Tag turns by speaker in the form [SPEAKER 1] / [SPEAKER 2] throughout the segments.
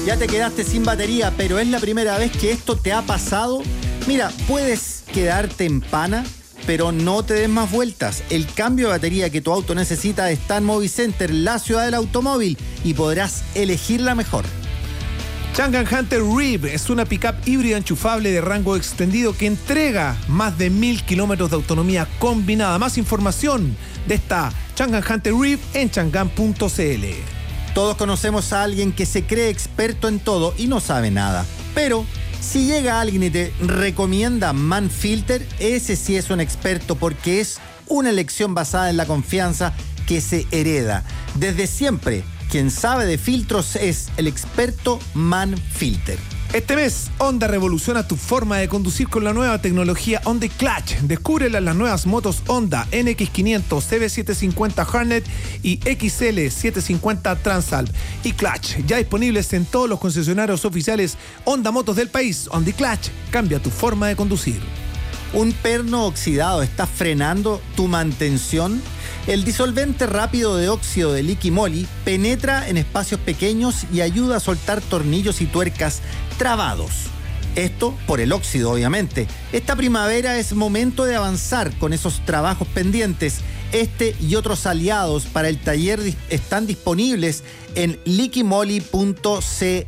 [SPEAKER 1] ¿Ya te quedaste sin batería, pero es la primera vez que esto te ha pasado? Mira, puedes quedarte en pana, pero no te des más vueltas. El cambio de batería que tu auto necesita está en Movicenter, la ciudad del automóvil, y podrás elegir la mejor.
[SPEAKER 2] Changan Hunter Rev es una pickup híbrida enchufable de rango extendido que entrega más de 1000 kilómetros de autonomía combinada. Más información de esta Changan Hunter Rev en changan.cl.
[SPEAKER 1] Todos conocemos a alguien que se cree experto en todo y no sabe nada. Pero si llega alguien y te recomienda Manfilter, ese sí es un experto, porque es una elección basada en la confianza que se hereda. Desde siempre, quien sabe de filtros es el experto Manfilter.
[SPEAKER 2] Este mes, Honda revoluciona tu forma de conducir con la nueva tecnología On The Clutch. Descúbrela en las nuevas motos Honda NX500, CB750 Hornet y XL750 Transalp y Clutch, ya disponibles en todos los concesionarios oficiales Honda Motos del país. On The Clutch, cambia tu forma de conducir.
[SPEAKER 1] ¿Un perno oxidado está frenando tu mantención? El disolvente rápido de óxido de Liqui Moly penetra en espacios pequeños y ayuda a soltar tornillos y tuercas trabados. Esto por el óxido, obviamente. Esta primavera es momento de avanzar con esos trabajos pendientes. Este y otros aliados para el taller están disponibles en liquimoly.cl.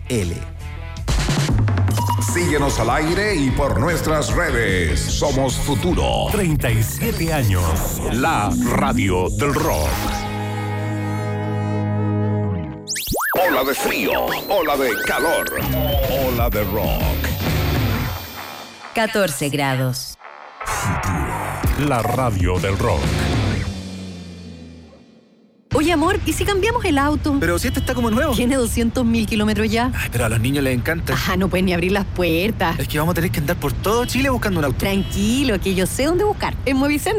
[SPEAKER 3] Síguenos al aire y por nuestras redes. Somos Futuro.
[SPEAKER 4] 37 años. La radio del rock.
[SPEAKER 3] Ola de frío, ola de calor, ola de rock.
[SPEAKER 5] 14 grados.
[SPEAKER 4] La radio del rock.
[SPEAKER 5] Oye, amor, ¿y si cambiamos el auto?
[SPEAKER 6] Pero si este está como nuevo.
[SPEAKER 5] Tiene 200.000 kilómetros ya.
[SPEAKER 6] Ay, pero a los niños les encanta.
[SPEAKER 5] No pueden ni abrir las puertas.
[SPEAKER 6] Es que vamos a tener que andar por todo Chile buscando un auto.
[SPEAKER 5] Tranquilo, que yo sé dónde buscar. En Movicenter.